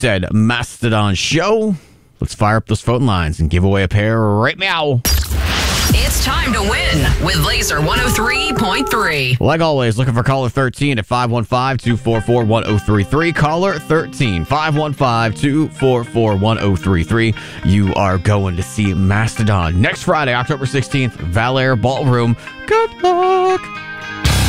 said Mastodon Show. Let's fire up those phone lines and give away a pair right now. It's time to win with Laser 103.3. Like always, looking for caller 13 at 515-244-1033. Caller 13, 515-244-1033. You are going to see Mastodon next Friday, October 16th, Valère Ballroom. Good luck.